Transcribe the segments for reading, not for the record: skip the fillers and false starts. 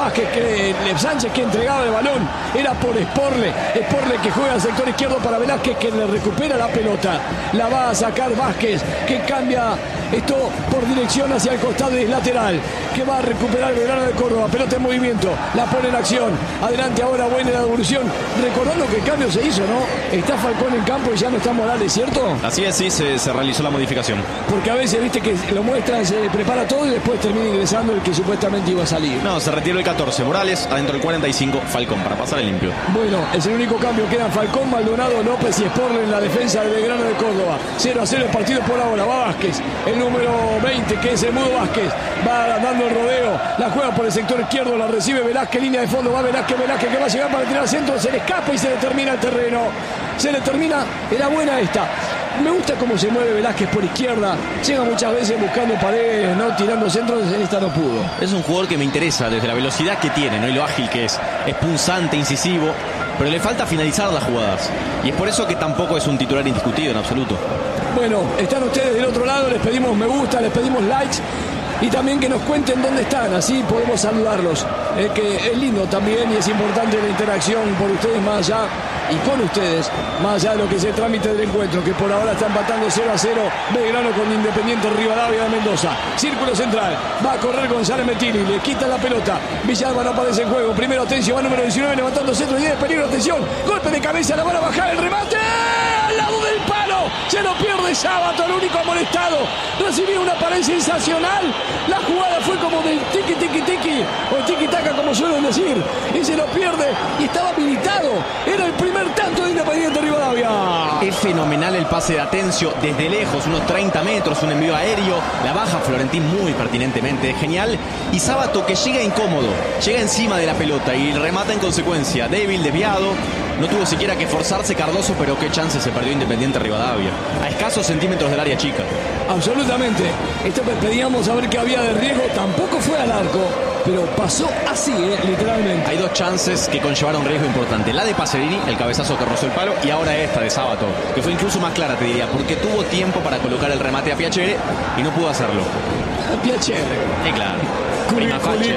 Vázquez, Sánchez que entregaba el balón, era por Sporle que juega al sector izquierdo para Velázquez, que le recupera la pelota, la va a sacar Vázquez, que cambia esto por dirección hacia el costado y lateral, que va a recuperar Belgrano de Córdoba, pelota en movimiento, la pone en acción, adelante ahora, buena la devolución, recordando que el cambio se hizo, ¿no? Está Falcón en campo y ya no está Morales, ¿cierto? Así es, sí, se realizó la modificación. Porque a veces, viste, que lo muestran, se prepara todo y después termina ingresando el que supuestamente iba a salir. No, se retiró el 14, Morales, adentro el 45, Falcón, para pasar el limpio. Bueno, es el único cambio, quedan Falcón, Maldonado, López y Sporle en la defensa de Belgrano de Córdoba. 0-0 el partido por ahora, va Vázquez, el número 20, que es el Mudo Vázquez, va dando el rodeo, la juega por el sector izquierdo, la recibe Velázquez, línea de fondo, va Velázquez que va a llegar para tirar al centro, se le escapa y se le termina el terreno. Se le termina, era buena esta. Me gusta cómo se mueve Velázquez por izquierda, llega muchas veces buscando paredes, no tirando centros, en esta no pudo. Es un jugador que me interesa desde la velocidad que tiene, ¿no? Y lo ágil que es punzante, incisivo, pero le falta finalizar las jugadas. Y es por eso que tampoco es un titular indiscutido en absoluto. Bueno, están ustedes del otro lado, les pedimos me gusta, les pedimos likes y también que nos cuenten dónde están, así podemos saludarlos. Que es lindo también y es importante la interacción por ustedes más allá y con ustedes, más allá de lo que es el trámite del encuentro, que por ahora está empatando 0-0 Belgrano con Independiente Rivadavia de Mendoza. Círculo central, va a correr González Mettini, le quita la pelota, Villalba no aparece en juego, primero atención, va número 19 levantando centro, 10 de peligro, atención, golpe de cabeza, la van a bajar, el remate al lado del palo, se lo pierde Sábato, el único amonestado, recibió una pared sensacional, la jugada fue como del tiki o tiki-taka como suelen decir, y se lo pierde y estaba habilitado, era el primer tanto de Independiente Rivadavia. Es fenomenal el pase de Atencio desde lejos, unos 30 metros, un envío aéreo, la baja Florentín muy pertinentemente, genial, y Sábato que llega incómodo, llega encima de la pelota y remata en consecuencia, débil, desviado, no tuvo siquiera que forzarse Cardoso, pero qué chance se perdió Independiente Rivadavia, a escasos centímetros del área chica. Absolutamente, esto pedíamos saber qué había de riesgo, tampoco fue al arco, pero pasó así, literalmente. Hay dos chances que conllevaron riesgo importante, la de Pacerini, el cabezazo que rozó el palo, y ahora esta de Sábato, que fue incluso más clara, te diría, porque tuvo tiempo para colocar el remate a Piacere y no pudo hacerlo. Piacere. Sí, claro. Prima facie.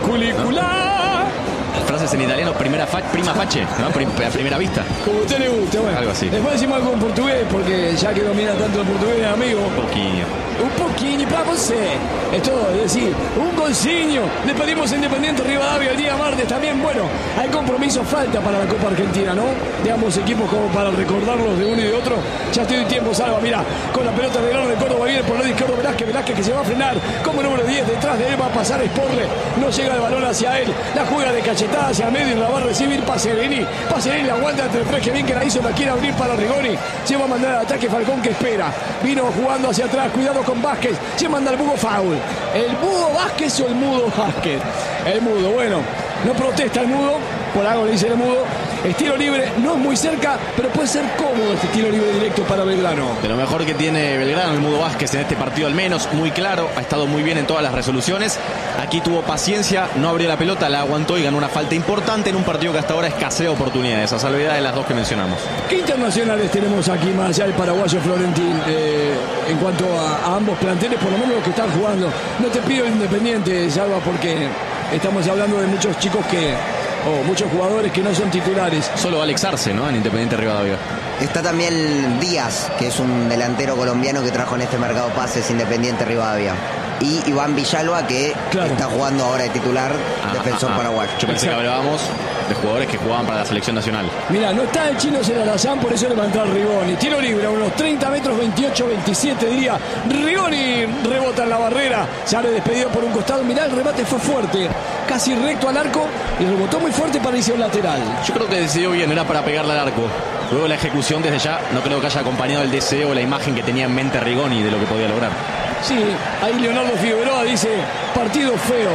Frases en italiano, prima facie, ¿no? A primera vista. Como a usted le guste, bueno. Algo así. Después decimos algo en portugués, porque ya que domina tanto el portugués, amigo. Un poquinho para você. Es todo, es decir, un golciño. Le pedimos a Independiente Rivadavia el día martes también. Bueno, hay compromiso, falta para la Copa Argentina, ¿no? De ambos equipos como para recordarlos de uno y de otro. Ya estoy en tiempo, Salva, mira, con la pelota de Belgrano de Córdoba viene por el lado izquierdo Velázquez que se va a frenar como número 10, detrás de él va a pasar Sporle, no llega el balón hacia él, la juega de cachetada hacia el medio y la va a recibir Pacerini la aguanta entre tres, que bien que la hizo, la quiere abrir para Rigoni, se va a mandar al ataque Falcón que espera, vino jugando hacia atrás, cuidado con Vázquez, se manda el Mudo foul, el Mudo Vázquez o el Mudo Vázquez, el Mudo, bueno, no protesta el Mudo, por algo le dice el Mudo. Estilo libre, no es muy cerca, pero puede ser cómodo este tiro libre directo para Belgrano. De lo mejor que tiene Belgrano, el Mudo Vázquez en este partido al menos, muy claro, ha estado muy bien en todas las resoluciones. Aquí tuvo paciencia, no abrió la pelota, la aguantó y ganó una falta importante en un partido que hasta ahora escasea oportunidades, a salvedad de las dos que mencionamos. ¿Qué internacionales tenemos aquí más allá del paraguayo Florentín? En cuanto a ambos planteles, por lo menos los que están jugando. No te pido Independiente, Salva, porque estamos hablando de muchos chicos muchos jugadores que no son titulares. Solo Alex Arce, ¿no? En Independiente Rivadavia. Está también Díaz, que es un delantero colombiano que trajo en este mercado pases Independiente Rivadavia. Y Iván Villalba, que está jugando ahora de titular, defensor paraguayo. Yo pensé que hablábamos de jugadores que jugaban para la selección nacional. Mira, no está el chino Celarayán, por eso le va a entrar Rigoni. Tiro libre a unos 30 metros, 28-27 diría. Rigoni rebota en la barrera, sale despedido por un costado. Mirá, el remate fue fuerte, casi recto al arco y rebotó muy fuerte para irse a un lateral. Yo creo que decidió bien, era para pegarle al arco. Luego la ejecución desde ya no creo que haya acompañado el deseo o la imagen que tenía en mente Rigoni de lo que podía lograr. Sí, ahí Leonardo Figueroa dice, partido feo,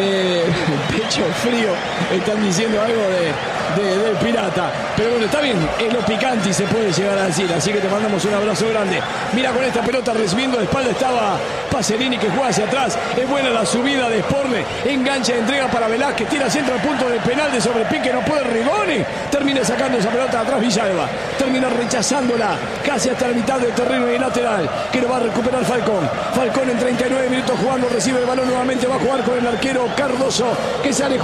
pecho frío, están diciendo algo del Pirata. Pero bueno, está bien, es lo picante y se puede llegar a decir, así que te mandamos un abrazo grande. Mira, con esta pelota recibiendo de espalda estaba Pacerini, que juega hacia atrás, es buena la subida de Sporle, engancha de entrega para Velázquez, tira centro al punto del penal de sobrepique, no puede Rigoni, termina sacando esa pelota atrás Villalba, termina rechazándola casi hasta la mitad del terreno y lateral, que lo va a recuperar Falcón en 39 minutos jugando, recibe el balón nuevamente, va a jugar con el arquero Cardoso, que sale